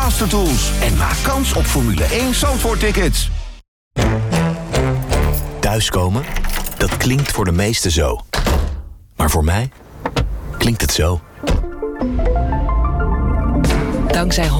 Mastertools en maak kans op Formule 1 Zandvoort-tickets. Thuiskomen, dat klinkt voor de meesten zo. Maar voor mij klinkt het zo. Dankzij